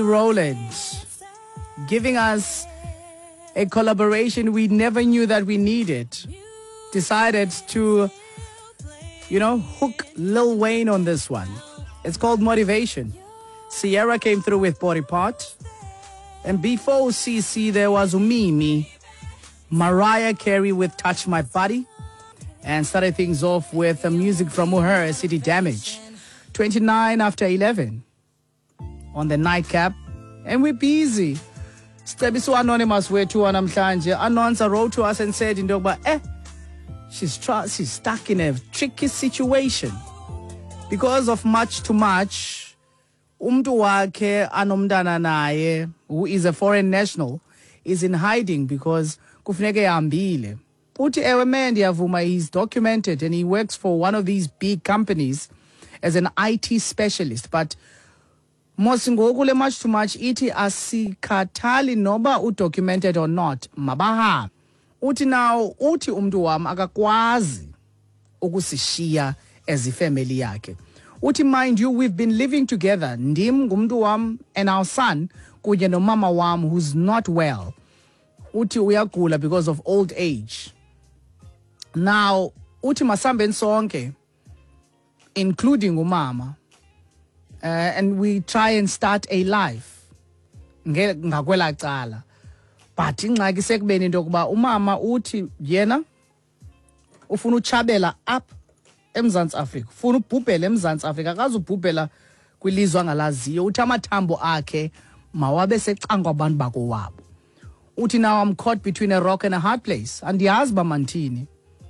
Roland, giving us a collaboration we never knew that we needed. Decided to, hook Lil Wayne on this one. It's called Motivation. Sierra came through with Body Part. And before CC, there was Umimi. Mariah Carey with Touch My Body. And started things off with music from her, City Damage. 29 after 11 on the nightcap. And we're busy. Stebisu Anonymous wethu namhlanje. Anonza wrote to us and said into yokuba she's stuck in a tricky situation because of much too much. Umntu wakhe anomntana naye, who is a foreign national, is in hiding because kufuneke ehambile. Uthi ewe man ndiyavuma, he's documented and he works for one of these big companies as an IT specialist, but mosingoku le much too much iti asikhathali noba udocumented or not, mabaha. Uti now, uti umntu wam akakwazi ukusishiya as ifamily yakhe. Uti, mind you, we've been living together, ndim ngumntu wam and our son kunye nomama wam who's not well. Uti uyagula because of old age. Now, uti masambeni sonke, including umama, and we try and start a life ngakwela cala. But ingxaki sekubeni into yokuba umama uthi yena ufuna uchabela up eMzantsi Afrika, ufuna ubhubhela eMzantsi Afrika, akazubhubhela kwilizwe angalaziyo. Uthi amathambo akhe mawabe secangwa abantu bakowabo. Uthi now I'm caught between a rock and a hard place. Andiyazi uba mandithini.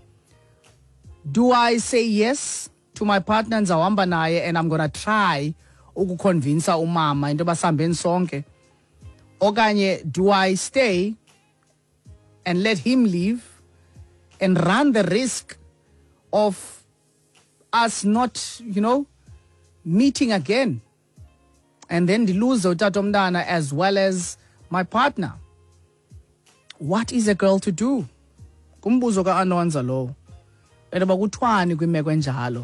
Do I say yes to my partner ndizawuhamba naye and I'm gonna try ukuconvince umama into basambeni sonke? Okanye do I stay and let him leave and run the risk of us not, meeting again, and then lose utatomdana as well as my partner? What is a girl to do? Kumbuzo ka Anonza lo. Eba kuthiwani kwimeko enjalo.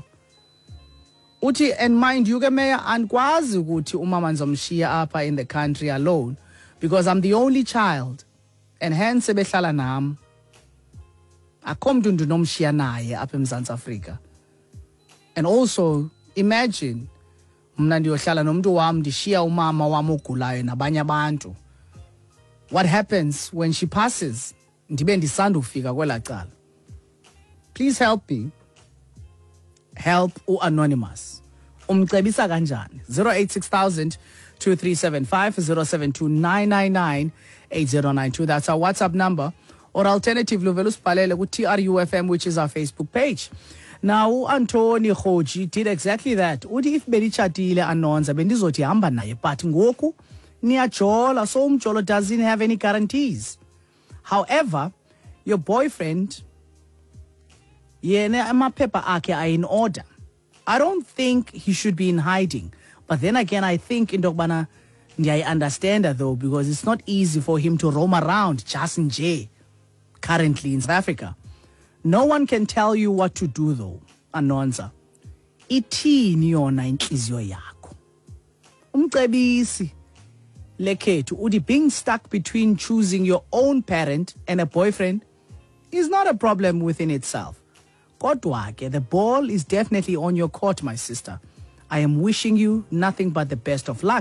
Uti, and mind you, Meya, andikwazi ukuthi umama ndizomshiya apha in the country alone because I'm the only child and hence behlala nam. Akho mntu ndinomshiya naye apha eMzantsi Afrika. And also imagine mna ndiyohlala nomntu wam ndishiya umama wam ogulayo nabanye abantu. What happens when she passes? Ndibe ndisandufika kwela cala. Please help me. Help Anonymous. Umcebisa kanjani? 086,000 2375 072 8092. That's our WhatsApp number. Or alternatively, velusipalele ku TRUFM, which is our Facebook page. Now, Anthony Khoji did exactly that. Uthi if benitshatile Anonza bendizothi hamba naye, but ngoku niyajola, so umjolo doesn't have any guarantees. However, your boyfriend, yena amaphepha akhe are in order. I don't think he should be in hiding. But then again, I think into yokubana I understand that though, because it's not easy for him to roam around just in J currently in South Africa. No one can tell you what to do though, Anonza. Ithini yona inhliziyo yakho? Umcebisi lekhethu uthi being stuck between choosing your own parent and a boyfriend is not a problem within itself. Kodwa ke, the ball is definitely on your court, my sister. I am wishing you nothing but the best of luck.